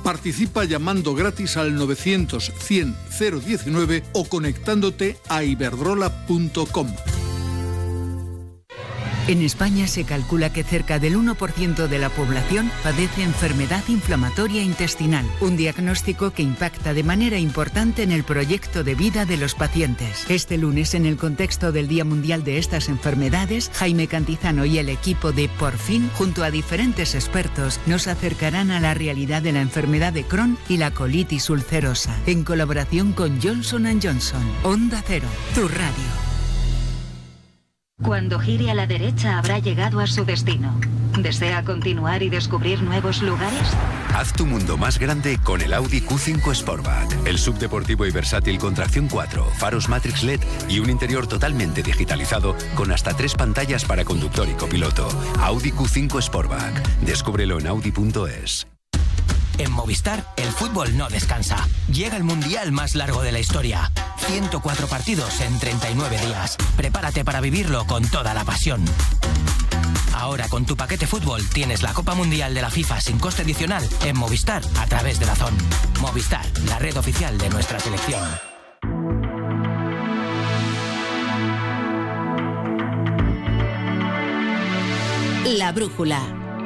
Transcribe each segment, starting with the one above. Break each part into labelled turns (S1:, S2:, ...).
S1: Participa llamando gratis al 900 100 019 o conectándote a iberdrola.com.
S2: En España se calcula que cerca del 1% de la población padece enfermedad inflamatoria intestinal, un diagnóstico que impacta de manera importante en el proyecto de vida de los pacientes. Este lunes, en el contexto del Día Mundial de estas enfermedades, Jaime Cantizano y el equipo de Por Fin, junto a diferentes expertos, nos acercarán a la realidad de la enfermedad de Crohn y la colitis ulcerosa, en colaboración con Johnson & Johnson. Onda Cero, tu radio.
S3: Cuando gire a la derecha habrá llegado a su destino. ¿Desea continuar y descubrir nuevos lugares?
S4: Haz tu mundo más grande con el Audi Q5 Sportback. El subdeportivo y versátil con tracción 4, faros Matrix LED y un interior totalmente digitalizado con hasta 3 pantallas para conductor y copiloto. Audi Q5 Sportback. Descúbrelo en audi.es.
S5: En Movistar, el fútbol no descansa. Llega el mundial más largo de la historia. 104 partidos en 39 días. Prepárate para vivirlo con toda la pasión. Ahora con tu paquete fútbol tienes la Copa Mundial de la FIFA sin coste adicional en Movistar a través de DAZN. Movistar, la red oficial de nuestra selección.
S6: La brújula.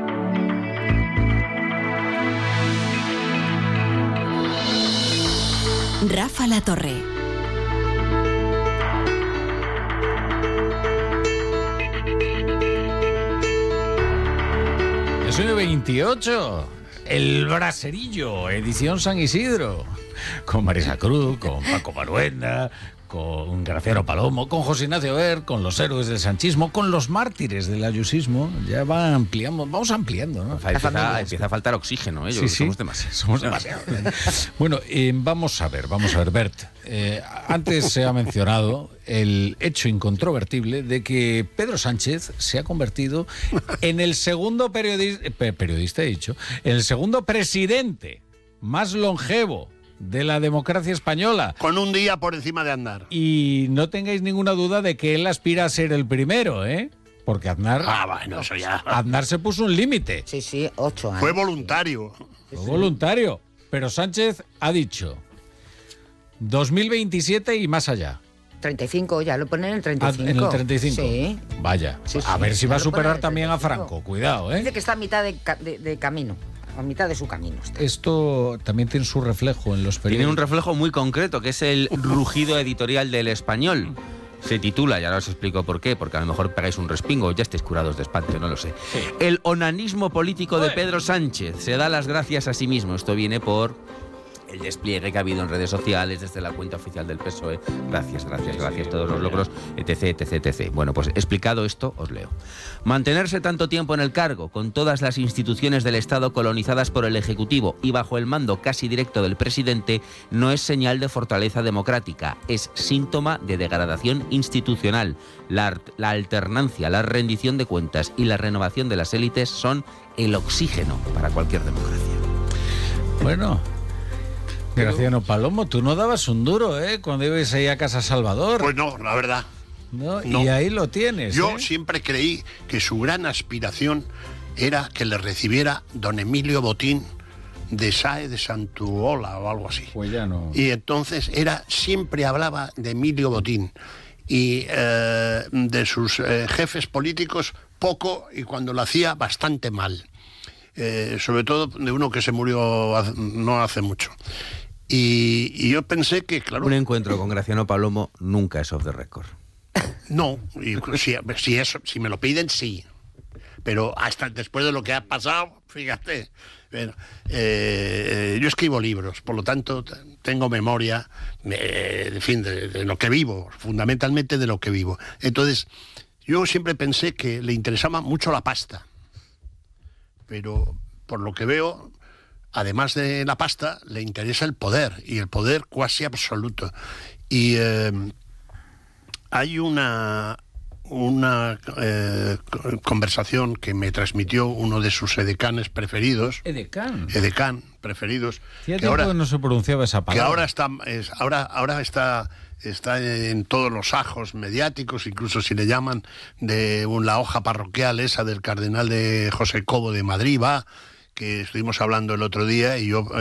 S6: Rafa La Torre.
S7: Es 28, el Braserillo, edición San Isidro, con Marisa Cruz, con Paco Maruenda, con Graciano Palomo, con José Ignacio Ver, con los héroes del sanchismo, con los mártires del ayusismo. Ya vamos ampliando, ¿no?
S8: Empieza a faltar oxígeno, ¿eh?
S7: Sí. Somos demasiado. Bueno, vamos a ver, Bert. Antes se ha mencionado el hecho incontrovertible de que Pedro Sánchez se ha convertido en el segundo periodista, en el segundo presidente más longevo de la democracia española.
S9: Con un día por encima de Aznar.
S7: Y no tengáis ninguna duda de que él aspira a ser el primero, ¿eh? Porque Aznar...
S9: bueno, eso ya...
S7: Aznar se puso un límite.
S10: Sí, 8 años.
S9: Fue voluntario.
S7: Fue voluntario. Pero Sánchez ha dicho 2027 y más allá.
S10: 35, ya lo ponen en el 35.
S7: En el 35.
S10: Sí.
S7: Vaya.
S10: Sí,
S7: a ver si va a superar también a
S10: 35.
S7: Franco. Cuidado, ¿eh?
S10: Dice que está a mitad de camino. A mitad de su camino está.
S7: Esto también tiene su reflejo en los periódicos.
S8: Tiene un reflejo muy concreto, que es el rugido editorial del Español. Se titula, y ahora os explico por qué, porque a lo mejor pegáis un respingo o ya estéis curados de espanto, no lo sé. Sí. El onanismo político de Pedro Sánchez se da las gracias a sí mismo. Esto viene por el despliegue que ha habido en redes sociales desde la cuenta oficial del PSOE. Gracias, todos los logros, etc. Bueno, pues explicado esto, os leo. Mantenerse tanto tiempo en el cargo, con todas las instituciones del Estado colonizadas por el Ejecutivo y bajo el mando casi directo del presidente, no es señal de fortaleza democrática, es síntoma de degradación institucional. La alternancia, la rendición de cuentas y la renovación de las élites son el oxígeno para cualquier democracia.
S7: Bueno... Graciano Palomo, tú no dabas un duro, cuando ibas ahí a Casa Salvador.
S9: Pues no, la verdad.
S7: No. Y ahí lo tienes.
S9: Yo siempre creí que su gran aspiración era que le recibiera don Emilio Botín de Sáez de Santuola o algo así.
S7: Pues ya no.
S9: Y entonces siempre hablaba de Emilio Botín y de sus jefes políticos poco, y cuando lo hacía bastante mal. Sobre todo de uno que se murió no hace mucho. Y yo pensé que, claro...
S8: Un encuentro con Graciano Palomo nunca es off the record.
S9: No, y si me lo piden, sí. Pero hasta después de lo que ha pasado, fíjate. Bueno, yo escribo libros, por lo tanto tengo memoria, de lo que vivo, fundamentalmente de lo que vivo. Entonces, yo siempre pensé que le interesaba mucho la pasta. Pero, por lo que veo, además de la pasta, le interesa el poder, y el poder cuasi absoluto. Y hay una conversación que me transmitió uno de sus edecanes preferidos. Edecán preferidos.
S7: Que ahora no se pronunciaba esa palabra.
S9: Que ahora está en todos los ajos mediáticos, incluso si le llaman de la hoja parroquial esa del cardenal de José Cobo de Madrid, que estuvimos hablando el otro día, y yo